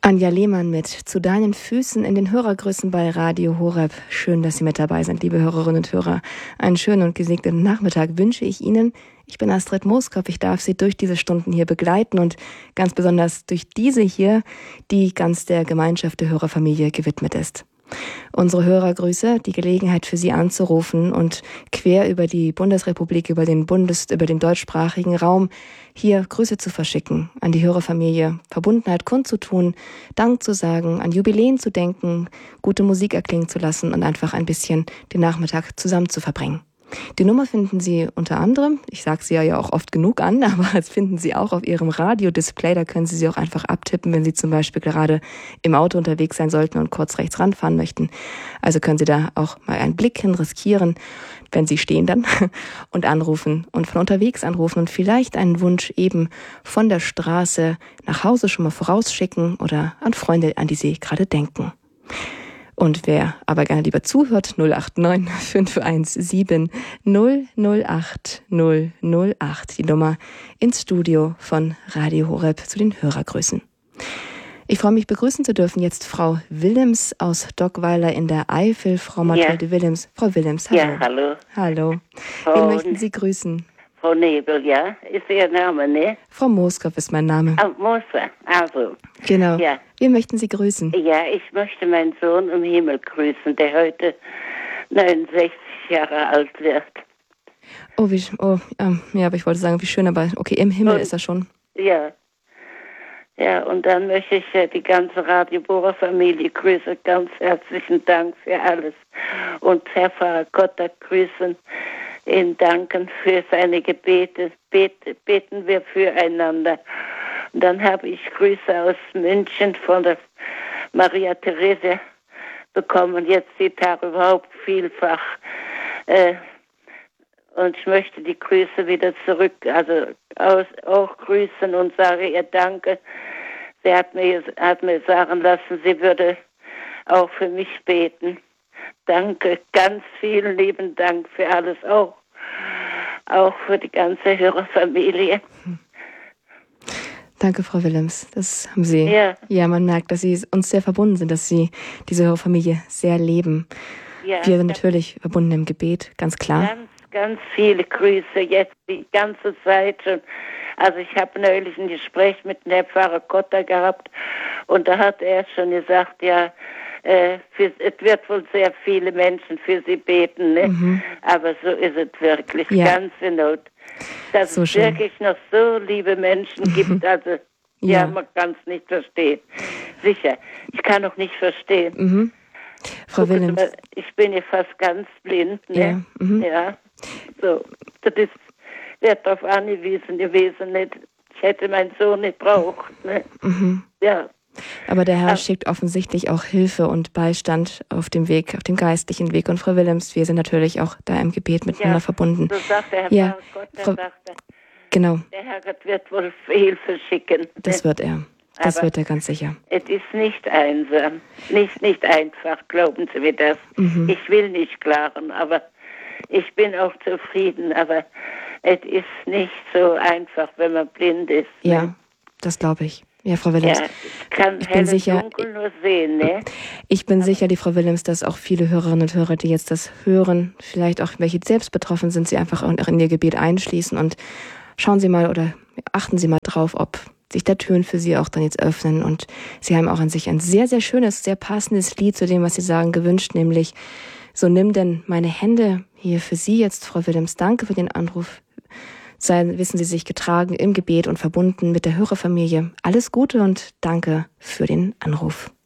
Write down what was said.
Anja Lehmann mit Zu deinen Füßen in den Hörergrüßen bei Radio Horeb. Schön, dass Sie mit dabei sind, liebe Hörerinnen und Hörer. Einen schönen und gesegneten Nachmittag wünsche ich Ihnen. Ich bin Astrid Mooskopf. Ich darf Sie durch diese Stunden hier begleiten und ganz besonders durch diese hier, die ganz der Gemeinschaft der Hörerfamilie gewidmet ist. Unsere Hörergrüße, die Gelegenheit für Sie anzurufen und quer über die Bundesrepublik, über den deutschsprachigen Raum hier Grüße zu verschicken, an die Hörerfamilie, Verbundenheit kundzutun, Dank zu sagen, an Jubiläen zu denken, gute Musik erklingen zu lassen und einfach ein bisschen den Nachmittag zusammen zu verbringen. Die Nummer finden Sie unter anderem, ich sage sie ja auch oft genug an, aber das finden Sie auch auf Ihrem Radiodisplay, da können Sie sie auch einfach abtippen, wenn Sie zum Beispiel gerade im Auto unterwegs sein sollten und kurz rechts ranfahren möchten. Also können Sie da auch mal einen Blick hin riskieren, wenn Sie stehen dann, und anrufen und von unterwegs anrufen und vielleicht einen Wunsch eben von der Straße nach Hause schon mal vorausschicken oder an Freunde, an die Sie gerade denken. Und wer aber gerne lieber zuhört, 089 517 008 008, die Nummer ins Studio von Radio Horeb zu den Hörergrüßen. Ich freue mich, begrüßen zu dürfen jetzt Frau Willems aus Dockweiler in der Eifel. Frau Mathilde Willems. Frau Willems, hallo. Ja, hallo. Hallo. Wen möchten Sie grüßen? Frau Nebel, ja? Ist Ihr Name, ne? Frau Mooskopf ist mein Name. Ah, Moser, also. Genau. Ja. Wen möchten Sie grüßen? Ja, ich möchte meinen Sohn im Himmel grüßen, der heute 69 Jahre alt wird. Ja, aber ich wollte sagen, wie schön, aber okay, im Himmel ist er schon. Ja. Ja, und dann möchte ich die ganze Radio Bohrer Familie grüßen. Ganz herzlichen Dank für alles. Und Herr Pfarrer Kotter grüßen. Ihn danken für seine Gebete. Beten wir füreinander. Und dann habe ich Grüße aus München von der Maria Theresia bekommen. Jetzt die Tage überhaupt vielfach. Und ich möchte die Grüße wieder zurück, auch grüßen und sage ihr Danke. Sie hat mir sagen lassen, sie würde auch für mich beten. Danke, ganz vielen lieben Dank für alles, auch für die ganze Hörerfamilie. Danke, Frau Willems. Das haben Sie. Ja, man merkt, dass Sie uns sehr verbunden sind, dass Sie diese Hörerfamilie sehr leben. Ja, wir sind natürlich verbunden im Gebet, ganz klar. Ganz viele Grüße jetzt die ganze Zeit schon. Also ich habe neulich ein Gespräch mit dem Pfarrer Kotter gehabt und da hat er schon gesagt, ja, es wird wohl sehr viele Menschen für sie beten, ne? Mhm. Aber so ist es wirklich, ganz in Not. Dass so es schön. Wirklich noch so liebe Menschen gibt, also ja, man kann es nicht verstehen. Sicher, ich kann auch nicht verstehen. Mhm. Frau Willems. Ich bin ja fast ganz blind, ne? Ja. So, das wird darauf angewiesen gewesen, nicht? Ich hätte meinen Sohn nicht braucht, ne? Mhm. Ja. Aber der Herr schickt offensichtlich auch Hilfe und Beistand auf dem Weg, auf dem geistlichen Weg. Und Frau Willems, wir sind natürlich auch da im Gebet miteinander verbunden. So sagt der Herr Gott, genau. Der Herrgott wird wohl Hilfe schicken. Das wird er. Das wird er ganz sicher. Es ist nicht einsam. Nicht einfach, glauben Sie mir das. Mhm. Ich will nicht klagen, aber ich bin auch zufrieden. Aber es ist nicht so einfach, wenn man blind ist. Ja, ne? Das glaube ich. Ja, Frau Willems. Ja, kann ich bin sicher, dunkel nur sehen, ne? Ich bin sicher, die Frau Willems, dass auch viele Hörerinnen und Hörer, die jetzt das hören, vielleicht auch welche selbst betroffen sind, sie einfach auch in ihr Gebet einschließen und schauen Sie mal oder achten Sie mal drauf, ob sich da Türen für Sie auch dann jetzt öffnen. Und Sie haben auch an sich ein sehr, sehr schönes, sehr passendes Lied zu dem, was Sie sagen, gewünscht, nämlich So nimm denn meine Hände hier für Sie jetzt, Frau Willems. Danke für den Anruf. Wissen Sie sich getragen im Gebet und verbunden mit der Hörerfamilie. Alles Gute und danke für den Anruf.